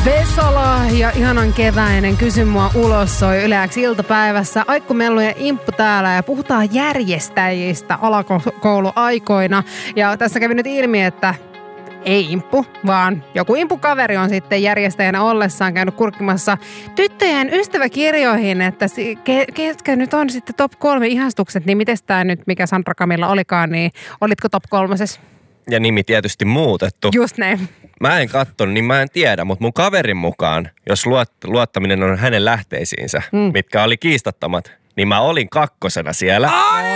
Vesala ja ihanan keväinen Kysy mua ulos soi Yle X iltapäivässä. Aikku Mellu ja Imppu täällä ja puhutaan järjestäjistä alakouluaikoina. Ja tässä kävi nyt ilmi, että ei Imppu, vaan joku Imppu-kaveri on sitten järjestäjänä ollessaan käynyt kurkkimassa tyttöjen ystäväkirjoihin, että ketkä nyt on sitten top 3 ihastukset, niin miten tämä nyt, mikä Sandra Camilla olikaan, niin olitko top 3? Ja nimi tietysti muutettu. Just näin. Mä en katsonut, niin mä en tiedä, mutta mun kaverin mukaan, jos luottaminen on hänen lähteisiinsä, mitkä oli kiistattomat, niin mä olin 2 siellä.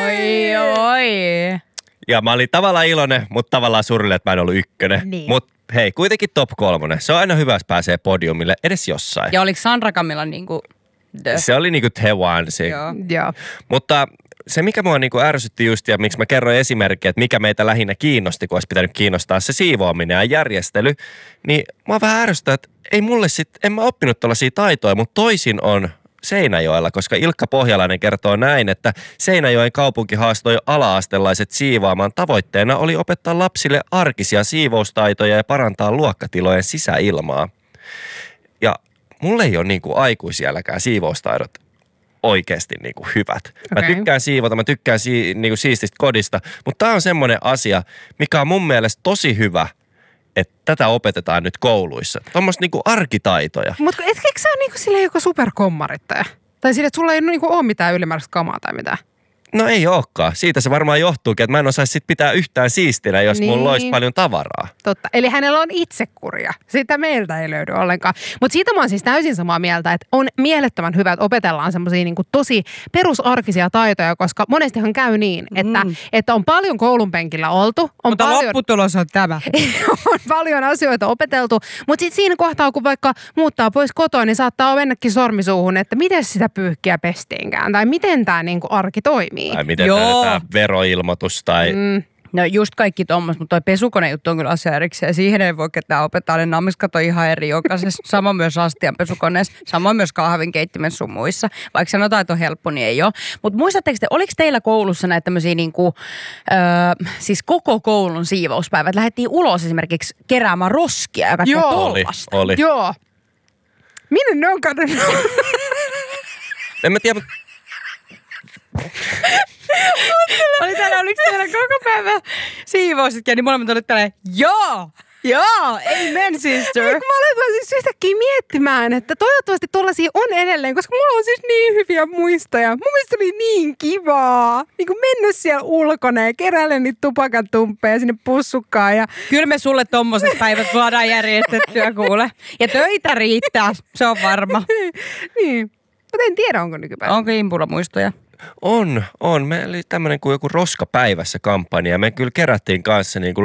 Oi. Ja mä olin tavallaan iloinen, mutta tavallaan surullinen, että mä en ollut 1. Niin. Mutta hei, kuitenkin top 3. Se on aina hyvä, jos pääsee podiumille edes jossain. Ja oliko Sandra Camilla niinku Se oli niinku the one. Joo. Mutta se, mikä mua niinku ärsytti just ja miksi mä kerroin esimerkkiä, että mikä meitä lähinnä kiinnosti, kun olisi pitänyt kiinnostaa se siivoaminen ja järjestely, niin mua vähän ärsyttää, että ei mulle en mä oppinut tällaisia taitoja, mutta toisin on Seinäjoella, koska Ilkka Pohjalainen kertoo näin, että Seinäjoen kaupunki haastoi ala-astelaiset siivoamaan. Tavoitteena oli opettaa lapsille arkisia siivoustaitoja ja parantaa luokkatilojen sisäilmaa. Ja mulle ei ole niinku aikuisielläkään siivoustaidot oikeasti niinku hyvät. Mä tykkään siivota, mä tykkään niinku siististä kodista, mutta tää on semmoinen asia, mikä on mun mielestä tosi hyvä, että tätä opetetaan nyt kouluissa. Tuommoista niinku arkitaitoja. Mutta eikö sä ole niinku silleen joku superkommarittaja? Tai silleen, että sulla ei niinku ole mitään ylimääräistä kamaa tai mitään? No ei olekaan. Siitä se varmaan johtuukin, että mä en osaisi sit pitää yhtään siistinä, jos mulla olisi paljon tavaraa. Totta. Eli hänellä on itsekuria. Sitä meiltä ei löydy ollenkaan. Mutta siitä mä oon siis täysin samaa mieltä, että on mielettömän hyvä, että opetellaan semmoisia niinku tosi perusarkisia taitoja, koska monestihan käy niin, että on paljon koulun penkillä oltu. Mutta paljon, lopputulos on tämä. On paljon asioita opeteltu, mutta sitten siinä kohtaa, kun vaikka muuttaa pois kotoa, niin saattaa mennäkin sormisuuhun, että miten sitä pyyhkiä pestiinkään tai miten tämä niinku arki toimii. Tai miten tämä veroilmoitus tai... No just kaikki tommoista, mutta toi pesukone juttu on kyllä asia erikseen. Siihen ei voi ketään opettaa, ne namiskat on ihan eri jokaisessa. Samoin myös astian pesukoneessa, samoin myös kahvinkeittimen sumuissa. Vaikka sanotaan, että on helppo, niin ei ole. Mutta muistatteko te, oliko teillä koulussa näitä tämmöisiä niinku, siis koko koulun siivouspäivät? Lähdettiin ulos esimerkiksi keräämään roskia ja kaikkea tollasta. Oli. Joo. Minne ne on kadonnut? En mä tiedä, Oliko teillä koko päivä siivousit ja niin molemmat olivat tälleen, joo, amen sister. Mä aletaan siis yhtäkkiä miettimään, että toivottavasti tollaisia on edelleen, koska mulla on siis niin hyviä muistoja. Mun mielestä oli niin kivaa. Niin kuin mennä siellä ulkona ja keräillä niitä tupakatumppeja sinne pussukkaan. Ja... Kyllä me sulle tommoset päivät saadaan järjestettyä, kuule. Ja töitä riittää, se on varma. Niin. Mutta en tiedä, onko nykypäivä. Onko Impulla muistoja? On. Meillä oli tämmöinen kuin joku Roskapäivässä kampanja. Me kyllä kerättiin kanssa niin kuin